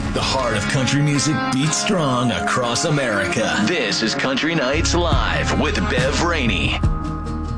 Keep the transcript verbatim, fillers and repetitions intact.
The heart of country music beats strong across America. This is Country Nights Live with Bev Rainey.